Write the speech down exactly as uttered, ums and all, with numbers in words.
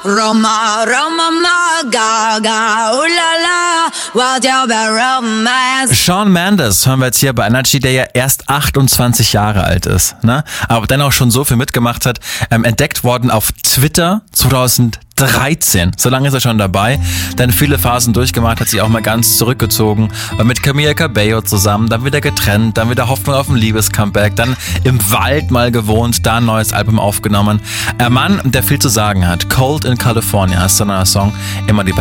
Roma, Roma, Gaga, oh la la, what your romance. Shawn Mendes hören wir jetzt hier bei Energy, der ja erst achtundzwanzig Jahre alt ist, ne? Aber dennoch schon so viel mitgemacht hat. Ähm, entdeckt worden auf Twitter zweitausenddreizehn. So lange ist er schon dabei. Dann viele Phasen durchgemacht, hat sich auch mal ganz zurückgezogen. War mit Camila Cabello zusammen, dann wieder getrennt, dann wieder Hoffnung auf ein Liebescomeback, dann im Wald mal gewohnt, da ein neues Album aufgenommen. Ein Mann, der viel zu sagen hat. Cold in California ist so ein neuer Song. Immer die